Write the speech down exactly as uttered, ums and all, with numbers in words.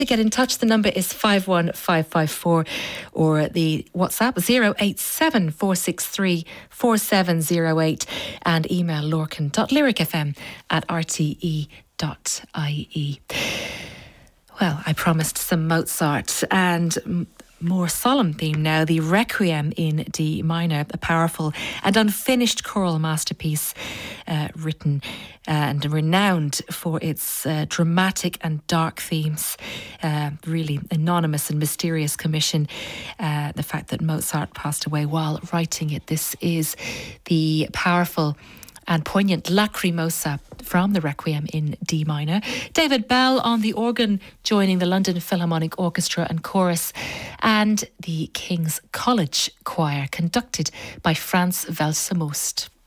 To get in touch, the number is five one five five four or the WhatsApp zero eight seven four six three four seven zero eight and email lorcan dot lyric f m at r t e dot i e. Well, I promised some Mozart and more solemn theme now, the Requiem in D minor, a powerful and unfinished choral masterpiece uh, written uh, and renowned for its uh, dramatic and dark themes, uh, really anonymous and mysterious commission. Uh, the fact that Mozart passed away while writing it, this is the powerful and poignant Lacrimosa from the Requiem in D minor. David Bell on the organ, joining the London Philharmonic Orchestra and Chorus, and the King's College Choir, conducted by Franz Welser-Most.